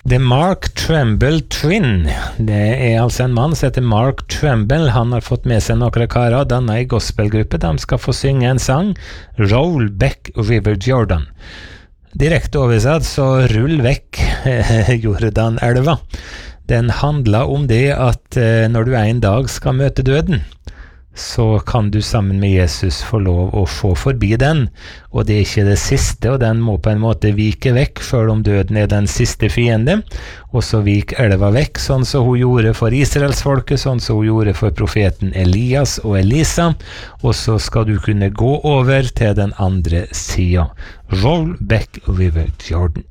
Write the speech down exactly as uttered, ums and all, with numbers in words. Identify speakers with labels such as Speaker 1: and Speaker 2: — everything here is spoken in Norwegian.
Speaker 1: The Mark Tremble Twin. Det er altså en mann som heter Mark Tremble. Han har fått med seg noen karer, dannet i gospelgruppe. De skal få synge en sang, Roll Back River Jordan. Direkte oversatt, så rull vekk Jordan-elva. Den handler om det at når du en dag skal møte døden, så kan du sammen med Jesus få lov å få forbi den, og det er ikke det siste, og den må på en måte vike vekk, selv om døden er den siste fiende, og så vik elva vekk, sånn som hun gjorde for Israelsfolket, sånn som hun gjorde for profeten Elias og Elisa, og så skal du kunne gå over til den andre siden. Roll back river Jordan.